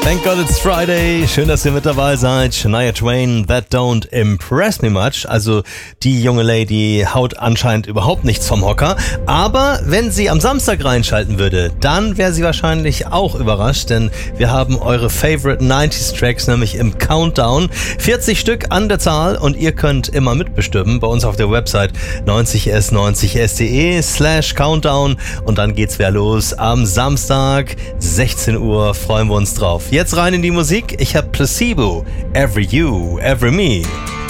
Thank God it's Friday. Schön, dass ihr mit dabei seid. Shania Twain, That Don't Impress Me Much. Also die junge Lady haut anscheinend überhaupt nichts vom Hocker. Aber wenn sie am Samstag reinschalten würde, dann wäre sie wahrscheinlich auch überrascht, denn wir haben eure Favorite 90s Tracks nämlich im Countdown. 40 Stück an der Zahl und ihr könnt immer mitbestimmen bei uns auf der Website 90s90s.de/Countdown und dann geht's wieder los am Samstag, 16 Uhr, freuen wir uns drauf. Jetzt rein in die Musik. Ich habe Placebo, Every You, Every Me.